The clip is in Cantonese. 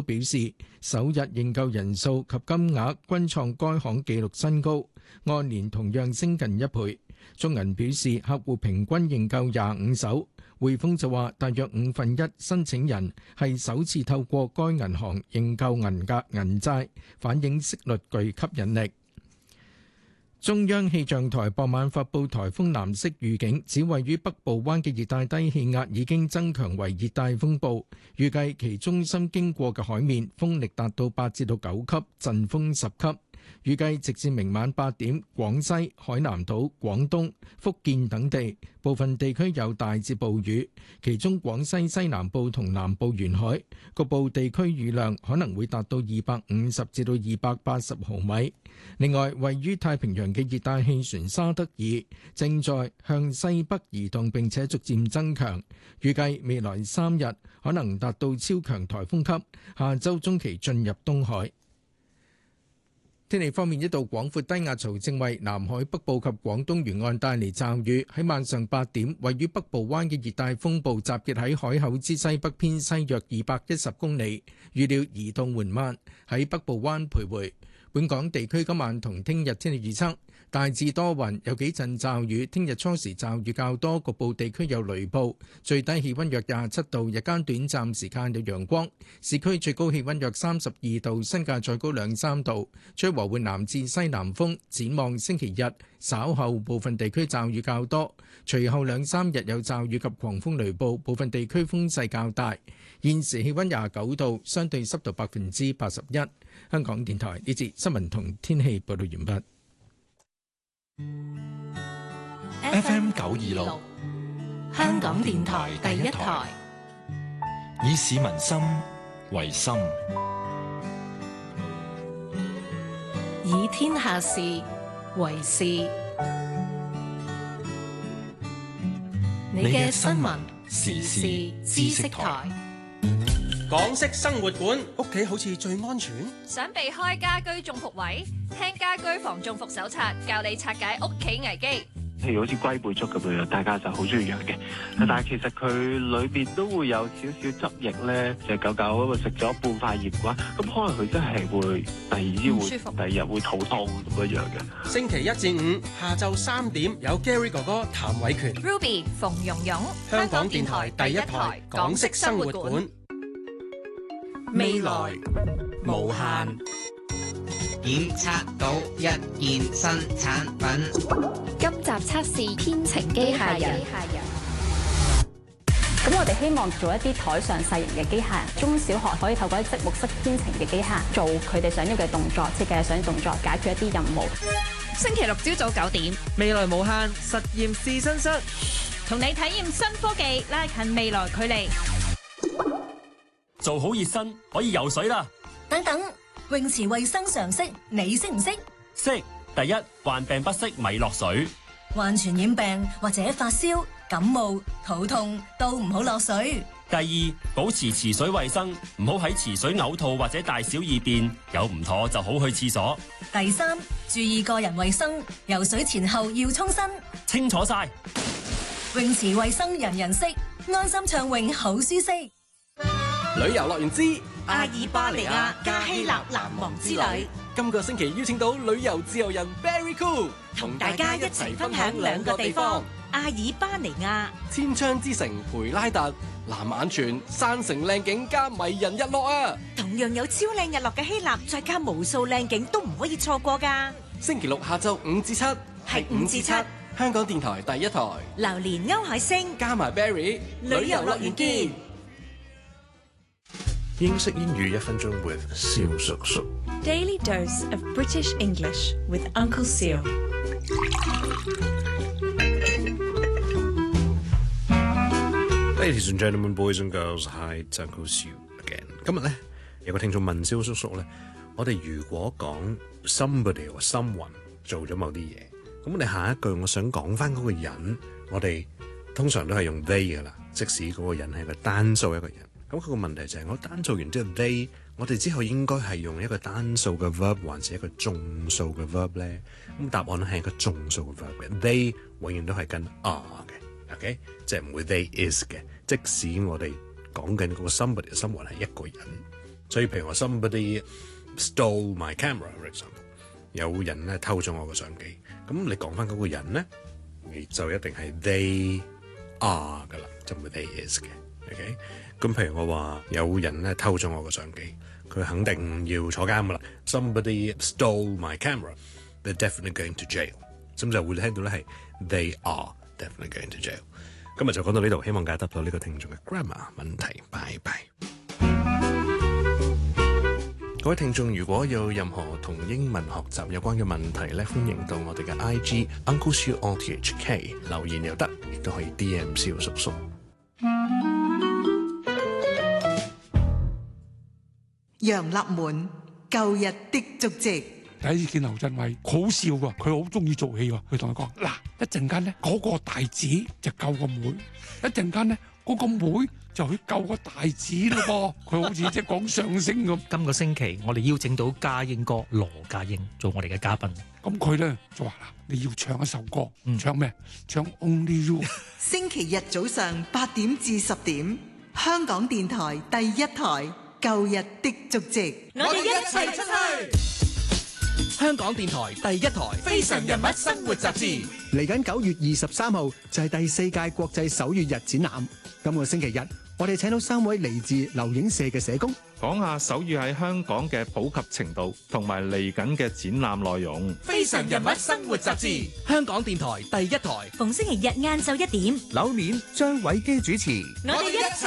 表示，首日認購人數及金額均創該行紀錄新高，按年同樣升近1倍。中銀表示，客戶平均認購25手。匯豐就話，大約1/5申請人係首次透過該銀行認購銀債，反映息率具吸引力。中央氣象台傍晚發布颱風藍色預警，指位於北部灣嘅熱帶低氣壓已經增強為熱帶風暴，預計其中心經過嘅海面風力達到8至9級，陣風10級。預計直至明晚8點，廣西、海南島、廣東、福建等地部分地區有大至暴雨，其中廣西西南部同南部沿海局部地區雨量可能會達到250至280毫米。另外，位於太平洋嘅熱帶氣旋沙德爾正在向西北移動並且逐漸增強，預計未來3日可能達到超強颱風級，下週中期進入東海。天氣方面，一道廣闊低壓槽正為南海北部及廣東沿岸帶嚟驟雨。喺晚上8點，位於北部灣嘅熱帶風暴集結喺海口之西北偏西約210公里，預料移動緩慢，喺北部灣徘徊。本港地區今晚同聽日天氣預測，大致多雲，有幾陣驟雨。聽日初時驟雨較多，局部地區有雷暴。最低氣溫約27度，日間短暫時間有陽光。市區最高氣溫約32度，新界再高2-3度。吹和緩南至西南風。展望星期日稍後部分地區驟雨較多，隨後2-3日有驟雨及狂風雷暴，部分地區風勢較大。現時氣溫29度，相對濕度81%。香港電台呢節新聞同天氣報道完畢。FM 926，香港電台第一台，以市民心為心， 以天下事為事。你嘅新聞時事知識台。 港式生活館，屋企好似最安全。 想避開家居中伏位？聽家居防中伏手冊，教你拆解屋企危機。 譬如好似龜背竹咁樣，大家就好中意養嘅。但係其實佢裏邊都會有少少汁液咧，隻狗狗咁啊食咗半塊葉嘅話，咁可能佢真係會第二朝會第二日會肚痛咁樣嘅。 星期1至5下晝3點有 Gary 哥哥譚偉權、 Ruby 馮蓉蓉， 香港電台第一台港式生活館。 未來無限， 檢測到一件新產品。 今集測試編程機械人。 咁我哋希望做一啲台上細型嘅機械人，中小學可以透過積木式編程嘅機械人做佢哋想要嘅動作，設計想要動作，解決一啲任務。 星期6朝早9點， 未來無限實驗試身室， 同你體驗新科技，拉近未來距離。 做好熱身可以游水啦！ 等等，泳池衛生常識你識唔識？ 識。第一，患病不適咪落水。 患傳染病或者發燒、感冒、肚痛都唔好落水。 第二，保持池水衛生，唔好喺池水嘔吐或者大小二便，有唔妥就好去廁所。 第三，注意個人衛生，游水前後要沖身。 清楚晒。 泳池衛生人人識，安心暢泳好舒適。 旅遊樂園之阿爾巴尼亞加希臘難忘之旅， 今個星期邀請到旅遊自由人 Very Cool， 同大家一齊分享2個地方：阿爾巴尼亞、 千窗之城培拉達、藍眼泉、山城靚景加迷人日落啊！ 同樣有超靚日落嘅希臘，再加無數靚景都唔可以錯過㗎。 星期6下晝5至7， 係5至7， 香港電台第一台。 榴蓮歐海星加埋 Barry， 旅遊樂園見。 英式英語1分鐘 with 蕭叔叔。 Daily dose of British English with Uncle Seal。 Ladies and gentlemen, boys and girls, hi, it's Uncle Seal again。 今日咧有個聽眾問蕭叔叔咧，我哋如果講 somebody 或 someone 做咗某啲嘢，咁我哋下一句我想講翻嗰個人，我哋通常都係用 they 噶啦，即使嗰個人係個單數一個人。咁佢個問題就係我單做完之後 they， 我哋之後應該係用一個單數嘅 verb 還是一個眾數嘅 verb 咧？咁答案係一個眾數嘅 verb 嘅 ，they 永遠都係跟 are 嘅 ，OK， 即係唔會 they is 嘅。即使我哋講緊嗰個 somebody someone 係一個人所以譬如話 somebody stole my camera for example， 有人咧偷咗我個相機，咁你講翻嗰個人咧，你就一定係 they are 噶啦，就唔係 they is 嘅。OK， 咁譬如我話有人咧偷咗我個相機，佢肯定要坐監噶啦。Somebody stole my camera， they're definitely going to jail。咁就會聽到咧係 they are definitely going to jail。今日就講到呢度，希望解答到呢個聽眾嘅 grammar 問題。拜拜。各位聽眾，如果有任何同英文學習有關嘅問題咧，歡迎到我哋嘅 IG Uncle Siu RTHK 留言又得，亦都可以 DM 蕭叔叔。 楊立門舊日的足跡。 第一次見劉鎮偉，好笑㗎，佢好中意做戲㗎。佢同佢講：嗱，一陣間咧，嗰個大子就救個妹，一陣間咧，嗰個妹就去救個大子咯噃。佢好似即係講相聲咁。 今個星期我哋邀請到家英哥羅家英做我哋嘅嘉賓。 咁佢咧就話：嗱，你要唱一首歌，唱咩？唱 Only You。 星期日早上8點至10點，香港電台第一台舊日的足跡。 我哋一齊出去。 香港電台第一台《非常人物生活雜誌》 嚟緊9月23號就係第4屆國際手語日展覽。今個星期日，我哋請到3位嚟自留影社嘅社工， 講下手語喺香港嘅普及程度，同埋嚟緊嘅展覽內容。《 非常人物生活雜誌》，香港電台第一台， 逢星期日晏晝1點， 樓面張偉基主持。 我哋一齊